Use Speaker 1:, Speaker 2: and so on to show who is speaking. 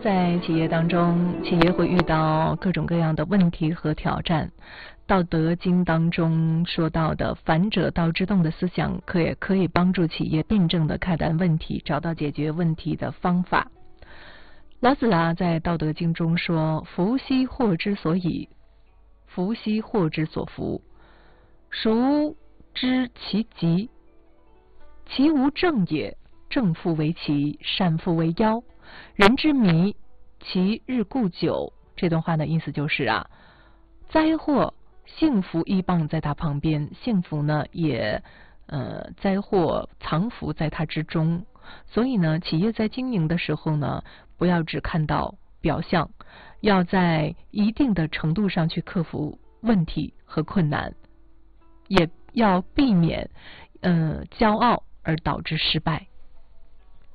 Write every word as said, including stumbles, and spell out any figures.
Speaker 1: 在企业当中，企业会遇到各种各样的问题和挑战。道德经当中说到的反者道之动的思想，可也可以帮助企业辩证的看待问题，找到解决问题的方法。老子啊，在道德经中说：福兮祸之所以，福兮祸之所伏。孰知其极？其无正也。正复为奇，善复为妖。人之迷，其日固久。这段话的意思就是啊，灾祸幸福依傍在他旁边，幸福呢也呃灾祸藏伏在他之中。所以呢，企业在经营的时候呢，不要只看到表象，要在一定的程度上去克服问题和困难，也要避免呃骄傲而导致失败。